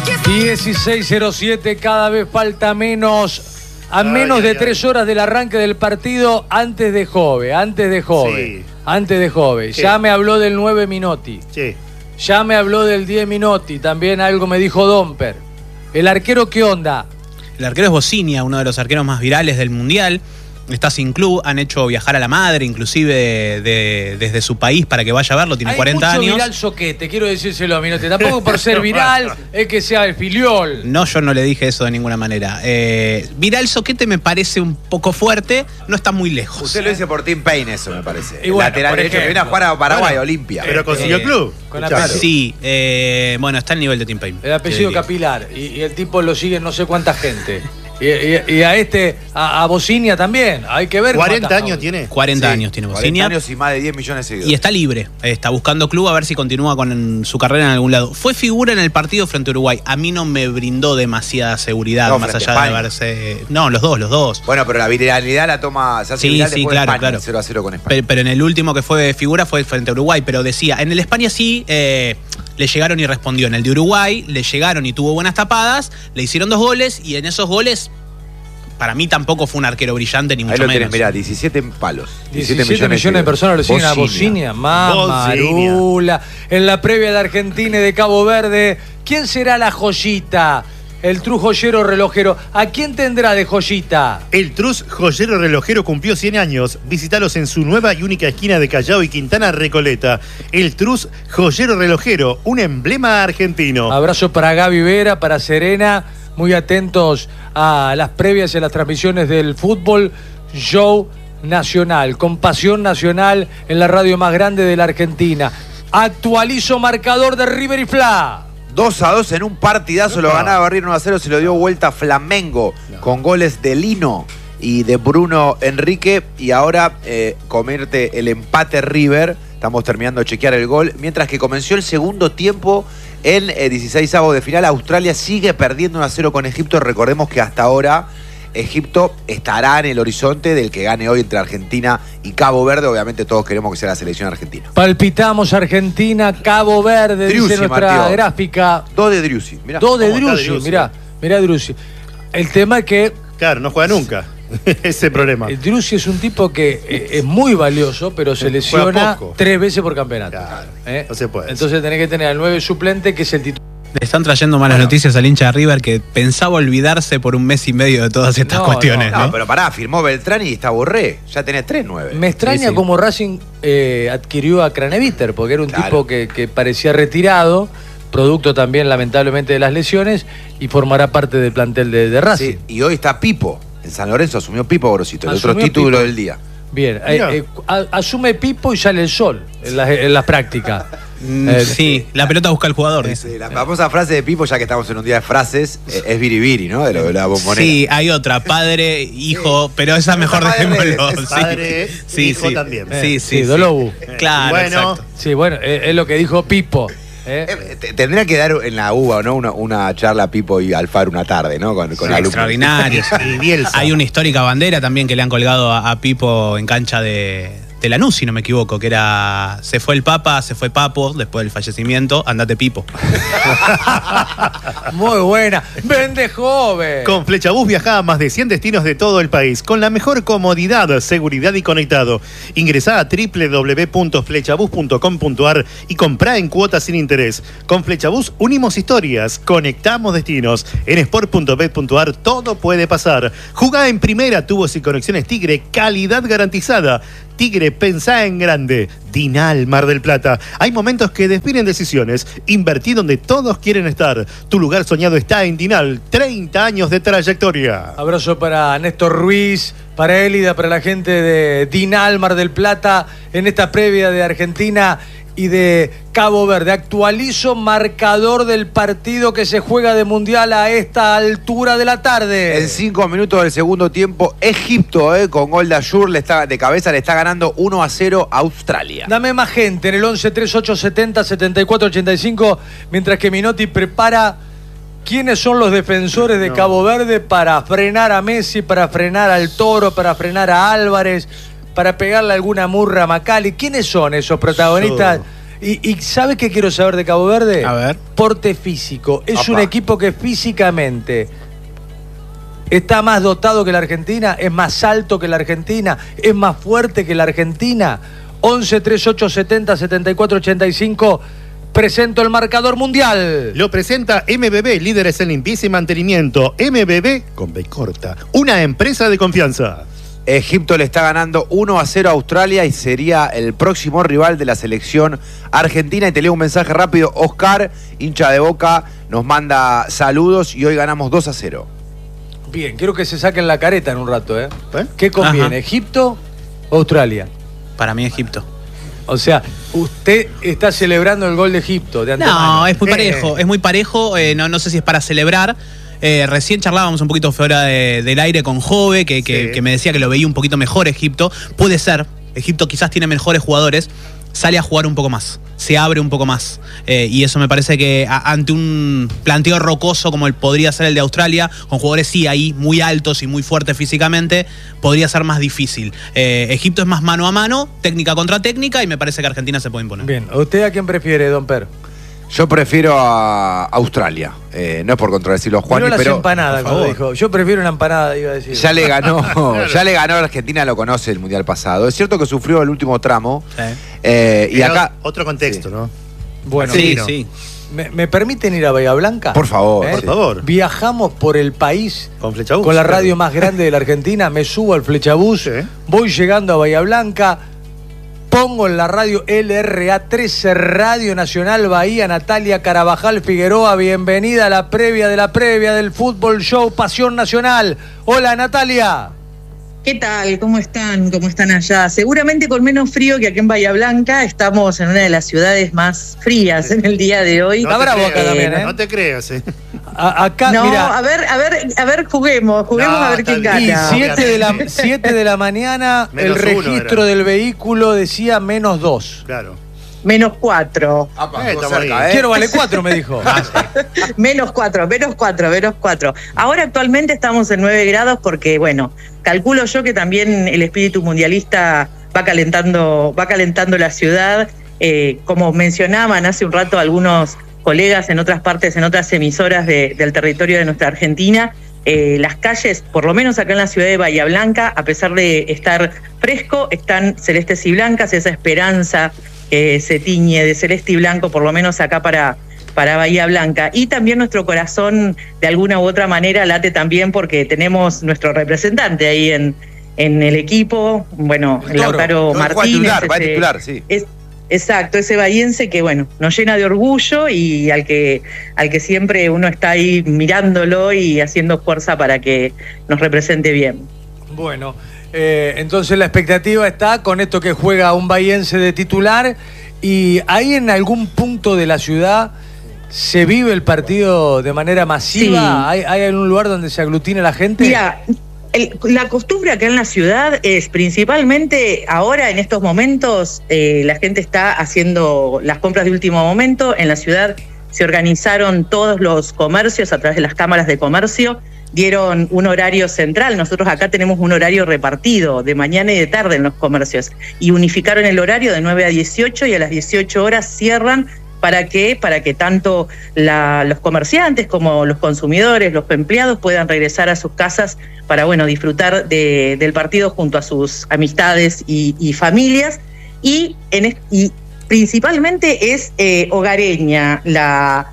16:07, cada vez falta menos. A menos de 3 horas del arranque del partido, antes de Jove. Sí. Ya me habló del 9 Minotti. Sí. Ya me habló del 10 Minotti. También algo me dijo Domper. ¿El arquero qué onda? El arquero es Bocinia, uno de los arqueros más virales del Mundial. Está sin club, han hecho viajar a la madre, inclusive desde su país para que vaya a verlo, tiene 40 Hay mucho años. viral soquete, quiero decírselo a Minotti. Tampoco por ser viral es que sea el filiol. No, yo no le dije eso de ninguna manera. Viral soquete me parece un poco fuerte, no está muy lejos. Usted lo dice por Tim Payne, eso me parece. Y bueno, lateral por derecho que ejemplo. viene a jugar a Paraguay, Olimpia. Pero consiguió el club. Con Muchacho. apellido. Sí, bueno, está al nivel de Tim Payne. El apellido Te diría. capilar. Y el tipo lo sigue no sé cuánta gente. Y a Bocinia también. Hay que ver. 40 años tiene. 40 Sí, años tiene 40 Bocinia. años y más de 10 millones de seguidores. Y está libre, está buscando club a ver si continúa con su carrera en algún lado. Fue figura en el partido frente a Uruguay. A mí no me brindó demasiada seguridad, No, más frente allá a de España. verse. No, los dos. Bueno, pero la viralidad la toma. Se hace Sí, viral sí, después de claro, España, claro. 0-0 con España. Pero en el último que fue figura fue frente a Uruguay. Pero decía, en el España sí le llegaron y respondió. En el de Uruguay le llegaron y tuvo buenas tapadas, le hicieron 2 goles y en esos goles, para mí tampoco fue un arquero brillante, ni Ahí mucho lo tenés, menos. mirá, 17 palos. 17 millones de personas lo siguen a Bocinia. Mamarula. En la previa de Argentina y de Cabo Verde, ¿quién será la joyita? El Trus joyero relojero. ¿A quién tendrá de joyita? El Trus joyero relojero cumplió 100 años. Visítalos en su nueva y única esquina de Callao y Quintana Recoleta. El Trus joyero relojero, un emblema argentino. Abrazo para Gaby Vera, para Serena. Muy atentos a las previas y a las transmisiones del fútbol. Show nacional, con pasión nacional en la radio más grande de la Argentina. Actualizo marcador de River y Fla. 2-2 en un partidazo, lo ganaba River 1-0, se lo dio vuelta a Flamengo con goles de Lino y de Bruno Enrique. Y ahora convierte el empate River. Estamos terminando de chequear el gol. Mientras que comenzó el segundo tiempo en 16avos de final. Australia sigue perdiendo 1-0 con Egipto. Recordemos que hasta ahora Egipto estará en el horizonte del que gane hoy entre Argentina y Cabo Verde. Obviamente todos queremos que sea la selección argentina. Palpitamos Argentina, Cabo Verde, Driussi dice nuestra marcó. gráfica. 2 de Driussi, mirá. 2 de ¿Cómo está Driussi, Driussi? mirá Driussi. El tema es que Claro, no juega nunca. Ese problema. Driussi es un tipo que es muy valioso, pero se lesiona poco. 3 veces por campeonato. Claro, no se puede. Entonces tenés que tener al 9 suplente, que es el titular. Le están trayendo malas noticias al hincha de River que pensaba olvidarse por un mes y medio de todas estas cuestiones, ¿no? No, pero pará, firmó Beltrán y está Borré. Ya tenés 3-9. Me extraña Sí. cómo Racing adquirió a Craneviter, porque era un Claro. tipo que parecía retirado, producto también lamentablemente de las lesiones, y formará parte del plantel de Racing. Sí, y hoy está Pipo. En San Lorenzo asumió Pipo Gorosito, el otro Asumió título Pipo. del día. Bien, Mira. asume Pipo y sale el sol en las prácticas. Sí, la pelota busca al jugador, dice. La famosa frase de Pipo, ya que estamos en un día de frases, es biribiri, ¿no? De lo de la bombonera. Sí, hay otra, padre, hijo, pero esa mejor Padre, dejémoslo. es padre, hijo también. Sí, Dolobu. Claro, Bueno. exacto. Sí, bueno, es lo que dijo Pipo. Tendría que dar en la UBA, ¿no? Una charla a Pipo y Alfaro una tarde, ¿no? Con alumnos. Extraordinario. Y Bielsa. Hay una histórica bandera también que le han colgado a Pipo en cancha de Lanús, si no me equivoco, que era se fue el Papa, se fue Papo, después del fallecimiento, andate Pipo. Muy buena. Vende joven. Con Flechabús viaja a más de 100 destinos de todo el país, con la mejor comodidad, seguridad y conectado. Ingresá a www.flechabús.com.ar y comprá en cuotas sin interés. Con Flechabús unimos historias, conectamos destinos. En sport.bet.ar todo puede pasar. Jugá en primera, tubos y conexiones Tigre, calidad garantizada. Tigre, pensá en grande. Dinal, Mar del Plata. Hay momentos que definen decisiones. Invertí donde todos quieren estar. Tu lugar soñado está en Dinal. 30 años de trayectoria. Abrazo para Néstor Ruiz, para Élida, para la gente de Dinal, Mar del Plata, en esta previa de Argentina y de Cabo Verde. Actualizo marcador del partido que se juega de Mundial a esta altura de la tarde. En 5 minutos del segundo tiempo, Egipto, con gol de Ayur, de cabeza le está ganando 1-0 a Australia. Dame más gente en el 11 38 70 74 85, mientras que Minotti prepara quiénes son los defensores de Cabo Verde para frenar a Messi, para frenar al Toro, para frenar a Álvarez, para pegarle alguna murra a Macali. ¿Quiénes son esos protagonistas ¿Y sabes qué quiero saber de Cabo Verde? A ver. Porte físico. Es Opa. un equipo que físicamente está más dotado que la Argentina, es más alto que la Argentina, es más fuerte que la Argentina. 11 38 70 74 85. Presento el marcador mundial. Lo presenta MBB, líderes en limpieza y mantenimiento. MBB con B corta, una empresa de confianza. Egipto le está ganando 1-0 a Australia y sería el próximo rival de la selección argentina. Y te leo un mensaje rápido. Oscar, hincha de Boca, nos manda saludos y hoy ganamos 2-0. Bien, quiero que se saquen la careta en un rato, ¿eh? ¿Eh? ¿Qué conviene, Ajá. Egipto o Australia? Para mí Egipto. O sea, usted está celebrando el gol de Egipto de antemano. No, es muy parejo, es muy parejo. No sé si es para celebrar. Recién charlábamos un poquito fuera del aire con Jove, que me decía que lo veía un poquito mejor Egipto. Puede ser, Egipto quizás tiene mejores jugadores, sale a jugar un poco más, se abre un poco más. Y eso me parece que ante un planteo rocoso como el podría ser el de Australia, con jugadores sí ahí muy altos y muy fuertes físicamente, podría ser más difícil. Egipto es más mano a mano, técnica contra técnica, y me parece que Argentina se puede imponer. Bien, ¿usted a quién prefiere, don Per? Yo prefiero a Australia. No es por contradecirlo a Miró Juan, las pero empanadas, por cuando favor. dijo. Yo prefiero una empanada, iba a decir. ya le ganó a Argentina, lo conoce el Mundial pasado. Es cierto que sufrió el último tramo. Y Pero acá, otro contexto, Sí. ¿no? Bueno, Sí, Argentino. sí. ¿me permiten ir a Bahía Blanca? por favor. Por favor. Viajamos por el país Con Flechabús. con la claro. radio más grande de la Argentina, me subo al Flechabús, Sí. voy llegando a Bahía Blanca, pongo en la radio LRA 13 Radio Nacional Bahía, Natalia Carabajal Figueroa, bienvenida a la previa del Fútbol Show Pasión Nacional. Hola, Natalia. ¿Qué tal? ¿Cómo están? ¿Cómo están allá? Seguramente con menos frío que aquí en Bahía Blanca. Estamos en una de las ciudades más frías en el día de hoy. Está te bravo acá creas, también, ¿eh? No te creas, ¿eh? Acá, No, mira, a ver, juguemos No, a ver quién está y bien. gana. 7 de la mañana, el Menos uno registro era. del vehículo decía -2. Claro. -4. estamos cerca, ahí. Quiero vale 4, me dijo. -4. Ahora actualmente estamos en 9 grados porque, bueno, calculo yo que también el espíritu mundialista va calentando la ciudad. Como mencionaban hace un rato algunos colegas en otras partes, en otras emisoras del territorio de nuestra Argentina, las calles, por lo menos acá en la ciudad de Bahía Blanca, a pesar de estar fresco, están celestes y blancas, esa esperanza que se tiñe de celeste y blanco, por lo menos acá para Bahía Blanca. Y también nuestro corazón, de alguna u otra manera, late también porque tenemos nuestro representante ahí en el equipo, bueno, El Toro. Lautaro Va a Martínez. titular, sí. Exacto, ese bahiense que, bueno, nos llena de orgullo y al que siempre uno está ahí mirándolo y haciendo fuerza para que nos represente bien. Bueno, entonces la expectativa está con esto que juega un bahiense de titular, y ahí en algún punto de la ciudad se vive el partido de manera masiva. Sí. ¿Hay algún lugar donde se aglutina la gente? Mira, la costumbre acá en la ciudad es principalmente ahora, en estos momentos, la gente está haciendo las compras de último momento. En la ciudad se organizaron todos los comercios a través de las cámaras de comercio, dieron un horario central. Nosotros acá tenemos un horario repartido de mañana y de tarde en los comercios, y unificaron el horario de 9 a 18 y a las 18 horas cierran. ¿Para qué? Para que tanto los comerciantes como los consumidores, los empleados puedan regresar a sus casas para, bueno, disfrutar del partido junto a sus amistades y familias. Y principalmente es hogareña la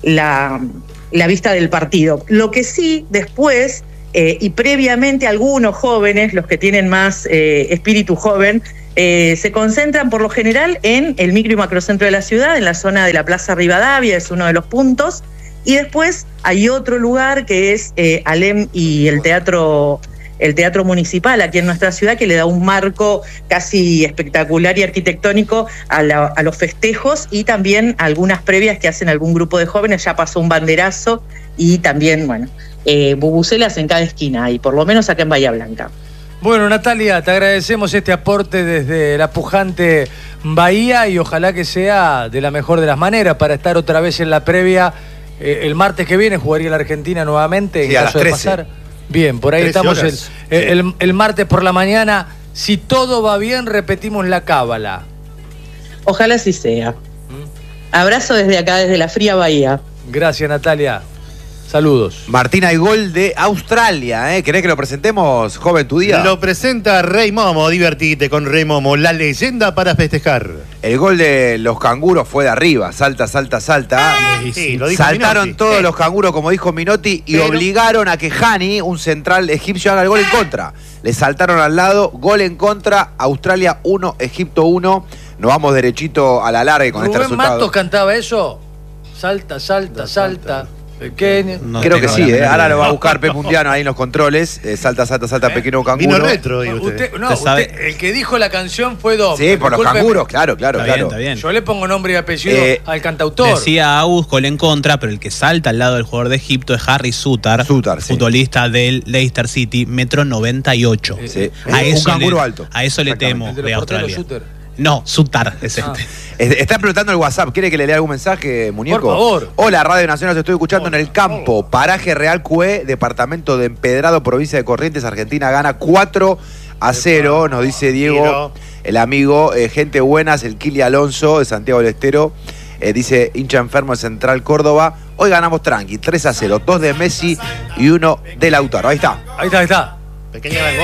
vista del partido. Lo que sí, después y previamente, algunos jóvenes, los que tienen más espíritu joven, se concentran por lo general en el micro y macrocentro de la ciudad, en la zona de la Plaza Rivadavia, es uno de los puntos, y después hay otro lugar que es Alem y el Teatro Municipal aquí en nuestra ciudad, que le da un marco casi espectacular y arquitectónico a los festejos, y también algunas previas que hacen algún grupo de jóvenes. Ya pasó un banderazo y también, bueno, bubucelas en cada esquina, y por lo menos acá en Bahía Blanca. Bueno, Natalia, te agradecemos este aporte desde la pujante Bahía, y ojalá que sea de la mejor de las maneras para estar otra vez en la previa. El martes que viene jugaría la Argentina nuevamente, Sí, en a caso las de 13. pasar. Bien, por ahí 13 estamos horas. el martes por la mañana. Si todo va bien, repetimos la cábala. Ojalá así sea. Abrazo desde acá, desde la fría Bahía. Gracias, Natalia. Saludos. Martín, hay gol de Australia, ¿eh? ¿Querés que lo presentemos, joven, tu día? Lo presenta Rey Momo. Divertite con Rey Momo, la leyenda para festejar. El gol de los canguros fue de arriba. Salta, salta, salta. Sí, lo dijo Saltaron Minotti. todos los canguros, como dijo Minotti, y Pero- obligaron a que Hani, un central egipcio, haga el gol en contra. Le saltaron al lado, gol en contra, Australia 1, Egipto 1. Nos vamos derechito a la larga con este ¿Rubén resultado. Matos cantaba eso? Salta, salta, salta. Pequeño. No Creo que tengo sí, la menor ahora idea. lo va a buscar Pep Mundiano ahí en los controles. Salta, salta, salta, pequeño canguro. Vino retro, digo usted. No, Usted sabe- el que dijo la canción fue Dom. Sí, por los Discúlpeme. canguros, claro, claro, Está bien, claro. está bien. Yo le pongo nombre y apellido al cantautor. Decía Agus, gol en contra, pero el que salta al lado del jugador de Egipto es Harry Sutar, Sutar, sí. futbolista del Leicester City, metro 98. Sí. A Un eso canguro le- alto. A eso le Exactamente. temo El de de los porteros, Australia. Suter. No, Sutar es Ah. Está explotando el WhatsApp. ¿Quiere que le lea algún mensaje, muñeco? Por favor. Hola, Radio Nacional, os estoy escuchando en el campo. Paraje Real QE, departamento de Empedrado, provincia de Corrientes, Argentina, gana 4-0, nos dice Diego, Diego. el amigo. Gente buenas, el Kili Alonso de Santiago del Estero. Dice hincha enfermo de Central Córdoba. Hoy ganamos tranqui, 3-0. 2 de Messi y 1 de Lautaro. Ahí está. Ahí está, ahí está. Pequeña